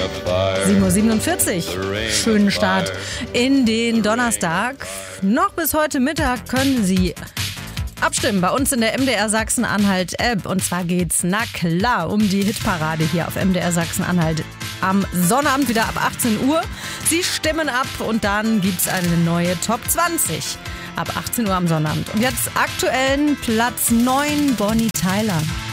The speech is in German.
7:47 Uhr. Schönen Start in den Donnerstag. Noch bis heute Mittag können Sie abstimmen bei uns in der MDR Sachsen-Anhalt-App. Und zwar geht's, na klar, um die Hitparade hier auf MDR Sachsen-Anhalt am Sonnabend wieder ab 18 Uhr. Sie stimmen ab und dann gibt's eine neue Top 20 ab 18 Uhr am Sonnabend. Und jetzt aktuellen Platz 9, Bonnie Tyler.